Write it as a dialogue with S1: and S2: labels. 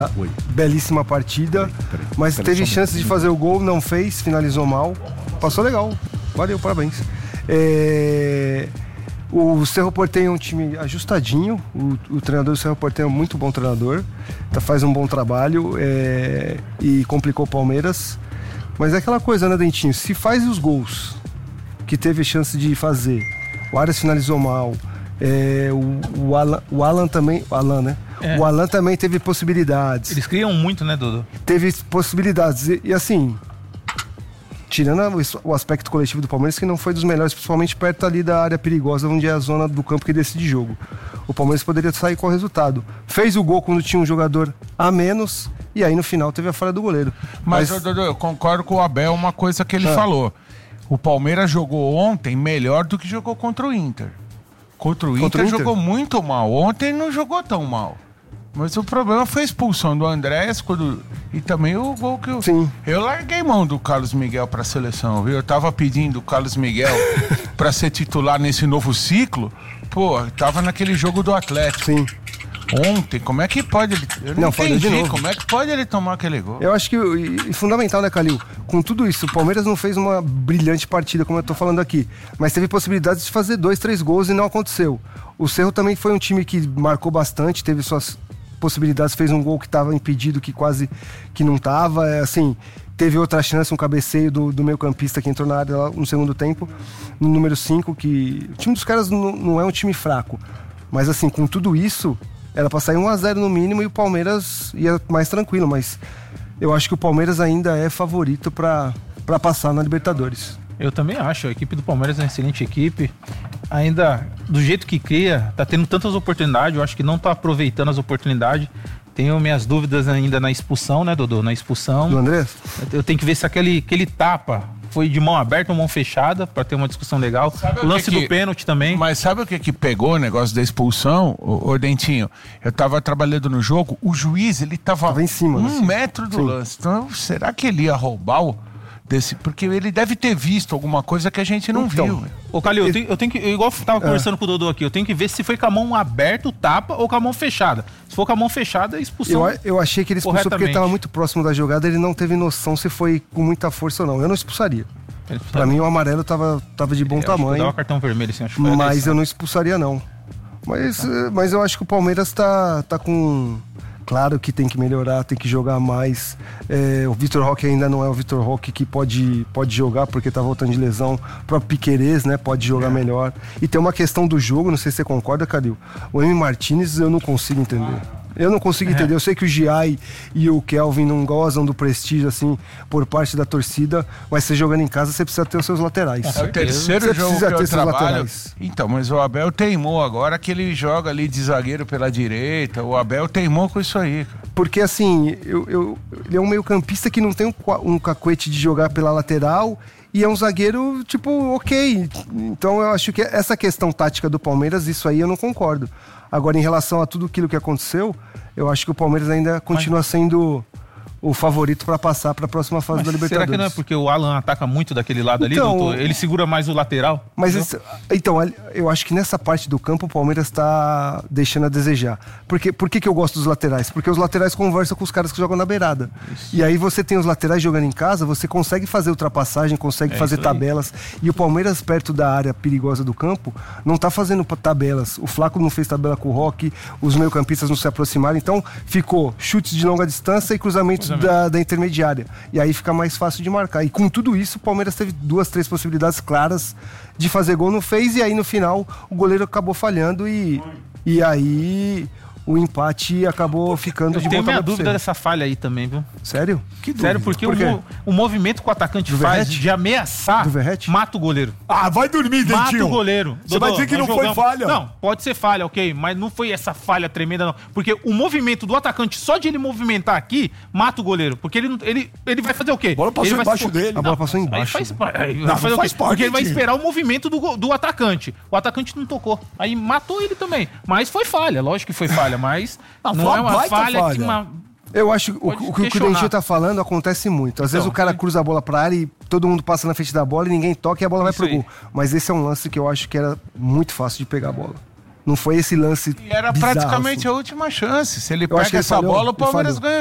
S1: belíssima partida, mas teve chances de fazer o gol, não fez, finalizou mal, passou legal, valeu, parabéns. O Cerro Porteño é um time ajustadinho, o treinador do Cerro Porteño é um muito bom treinador, faz um bom trabalho e complicou o Palmeiras, mas é aquela coisa, né, Dentinho, se faz os gols que teve chance de fazer, o Arias finalizou mal, o Alan também, né? O Alan também teve possibilidades.
S2: Eles criam muito, né, Dudu?
S1: Teve possibilidades. E assim, tirando o aspecto coletivo do Palmeiras, que não foi dos melhores, principalmente perto ali da área perigosa, onde é a zona do campo que decide jogo. O Palmeiras poderia sair com o resultado. Fez o gol quando tinha um jogador a menos, e aí no final teve a falha do goleiro.
S3: Mas Dudu, eu concordo com o Abel, uma coisa que ele falou. O Palmeiras jogou ontem melhor do que jogou contra o Inter. Contra o Inter jogou muito mal. Ontem não jogou tão mal. Mas o problema foi a expulsão do Andrés e também o gol que eu...
S1: Sim.
S3: Eu larguei mão do Carlos Miguel pra seleção, viu? Eu tava pedindo o Carlos Miguel pra ser titular nesse novo ciclo. Pô, tava naquele jogo do Atlético.
S1: Sim.
S3: Ontem, como é que pode ele... Eu não entendi como é que pode ele tomar aquele gol.
S1: Eu acho que é fundamental, né, Calil? Com tudo isso, o Palmeiras não fez uma brilhante partida, como eu tô falando aqui, mas teve possibilidades de fazer 2, 3 gols e não aconteceu. O Cerro também foi um time que marcou bastante, teve suas possibilidades, fez um gol que estava impedido, que quase que não estava, assim, teve outra chance, um cabeceio do meio campista que entrou na área lá no segundo tempo, no número 5, que o time dos caras não é um time fraco, mas assim, com tudo isso, era para sair 1-0 no mínimo e o Palmeiras ia mais tranquilo, mas eu acho que o Palmeiras ainda é favorito para passar na Libertadores.
S2: Eu também acho, a equipe do Palmeiras é uma excelente equipe, ainda do jeito que cria, tá tendo tantas oportunidades, eu acho que não tá aproveitando as oportunidades. Tenho minhas dúvidas ainda na expulsão, né, Dodô? Na expulsão.
S1: Do Andrés?
S2: Eu tenho que ver se aquele tapa foi de mão aberta ou mão fechada, para ter uma discussão legal. O lance do pênalti também.
S3: Mas sabe o que pegou o negócio da expulsão, ô Dentinho? Eu tava trabalhando no jogo, o juiz, ele tava
S1: em cima,
S3: 1 metro do lance. Então, será que ele ia roubar porque ele deve ter visto alguma coisa que a gente não viu.
S2: Ô, Calil, eu tenho que... Igual eu tava conversando com o Dodô aqui, eu tenho que ver se foi com a mão aberta o tapa ou com a mão fechada. Se for com a mão fechada, é expulsão.
S1: Eu achei que ele expulsou porque ele tava muito próximo da jogada, ele não teve noção se foi com muita força ou não. Eu não expulsaria. Pra mim, o amarelo tava de bom tamanho.
S2: Dava cartão vermelho, assim, acho.
S1: Mas eu não expulsaria, não. Mas eu acho que o Palmeiras tá com... Claro que tem que melhorar, tem que jogar mais. O Vitor Roque ainda não é o Vitor Roque que pode jogar porque tá voltando de lesão. O próprio Piquerez, né, pode jogar melhor. E tem uma questão do jogo, não sei se você concorda, Calil. O Emi Martínez eu não consigo entender. Eu não consigo entender. Eu sei que o Giai e o Kelvin não gozam do prestígio, assim, por parte da torcida, mas você jogando em casa, você precisa ter os seus laterais.
S3: É o terceiro jogo que eu trabalho. Então, mas o Abel teimou agora que ele joga ali de zagueiro pela direita. O Abel teimou com isso aí.
S1: Porque, assim, ele é um meio campista que não tem um cacuete de jogar pela lateral e é um zagueiro, tipo, ok. Então, eu acho que essa questão tática do Palmeiras, isso aí eu não concordo. Agora, em relação a tudo aquilo que aconteceu, eu acho que o Palmeiras ainda continua sendo o favorito para passar para a próxima fase da Libertadores.
S2: Será que não é porque o Alan ataca muito daquele lado ali, doutor? Ele segura mais o lateral?
S1: Mas eu acho que nessa parte do campo o Palmeiras está deixando a desejar. Por que eu gosto dos laterais? Porque os laterais conversam com os caras que jogam na beirada. Isso. E aí você tem os laterais jogando em casa, você consegue fazer ultrapassagem, consegue fazer tabelas. E o Palmeiras, perto da área perigosa do campo, não está fazendo tabelas. O Flaco não fez tabela com o Roque, os meio-campistas não se aproximaram. Então ficou chutes de longa distância e cruzamentos da intermediária. E aí fica mais fácil de marcar. E com tudo isso, o Palmeiras teve 2, 3 possibilidades claras de fazer gol, não fez, e aí no final o goleiro acabou falhando e aí o empate acabou ficando de bom tamanho.
S2: Eu tenho minha dúvida dessa falha aí também, viu?
S1: Sério?
S2: Que dúvida? Sério, porque o movimento que o atacante faz de ameaçar mata o goleiro.
S4: Ah, vai dormir, Dentinho.
S2: Mata o goleiro.
S4: Você vai dizer que não foi falha?
S2: Não, pode ser falha, ok, mas não foi essa falha tremenda, não. Porque o movimento do atacante, só de ele movimentar aqui, mata o goleiro. Porque ele vai fazer o quê?
S4: A bola passou embaixo dele.
S1: A bola passou embaixo.
S2: Faz parte. Porque ele vai esperar o movimento do atacante. O atacante não tocou. Aí matou ele também. Mas foi falha, lógico que foi falha, mas não é uma falha que
S1: Eu acho que o que o Dentinho tá falando acontece muito. Às vezes o cara cruza a bola pra área e todo mundo passa na frente da bola e ninguém toca e a bola vai pro gol. Mas esse é um lance que eu acho que era muito fácil de pegar a bola. Não foi esse lance
S3: E era
S1: bizarro,
S3: praticamente
S1: assim.
S3: a última chance. Se ele
S1: acho que
S3: pega
S1: ele
S3: essa
S1: falhou,
S3: bola, o
S1: ele
S3: Palmeiras
S1: falhou.
S3: ganha